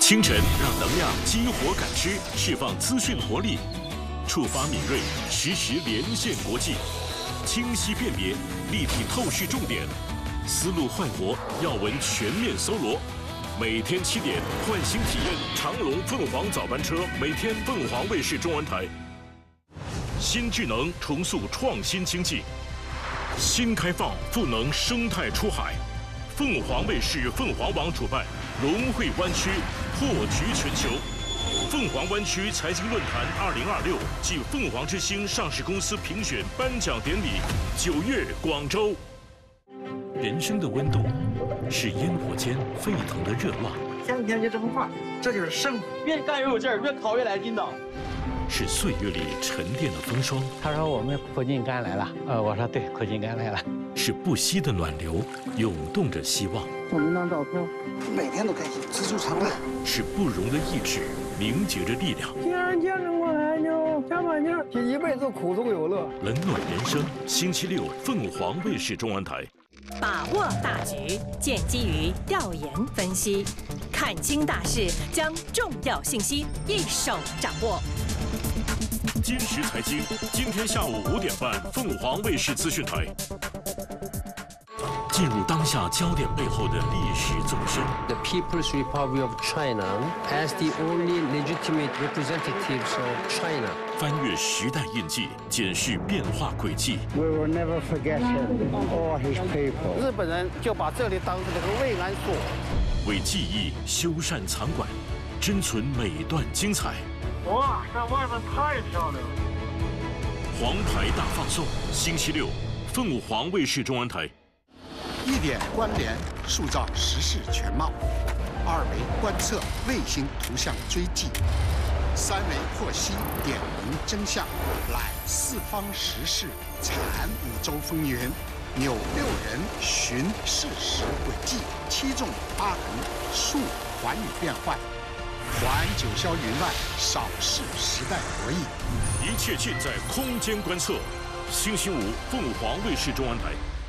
清晨让能量激活感知，释放资讯活力，触发敏锐，实时连线国际，清晰辨别，立体透视重点，思路焕活，要闻全面搜罗。每天7点，唤醒体验长龙凤凰早班车，每天凤凰卫视中文台。新智能重塑创新经济，新开放赋能生态出海。凤凰卫视凤凰网主办龙汇湾区破局全球凤凰湾区财经论坛2026暨凤凰之星上市公司评选颁奖典礼9月广州。人生的温度是烟火间沸腾的热浪， 天天就这么画，这就是胜负。越干越有劲儿，越烤越来劲道。 是岁月里沉淀的风霜。 他说我们苦尽甘来了，我说对，苦尽甘来了。 是不息的暖流，涌动着希望。 送您张照片，每天都开心，知足常乐。 是不容的意志，凝结着力量。 既然见证过来就加把劲儿，这一辈子苦中有乐。 冷暖人生，星期6凤凰卫视中文台。 把握大局，建基于调研分析，看清大势，将重要信息一手掌握。 今时财经，今天下午5点半，凤凰卫视资讯台。进入当下焦点背后的历史纵深。 The People's Republic of China as the only legitimate representatives of China. 翻越时代印记，检视变化轨迹。 We will never forget him or his people. 日本人就把这里当成了个慰安所， 为记忆修缮藏馆，珍存每段精彩。 哇，这外面太漂亮了！ 黄牌大放送，星期6，凤凰卫视中文台。 1点关联，塑造时事全貌；2维观测，卫星图像追迹；3维获悉，点明真相，揽四方时事，产5洲风云，纽6人寻事实轨迹，7纵8横，述寰宇变幻，还九霄云外，扫视时代博弈。 一切尽在空间观测。星期5，凤凰卫视中文台。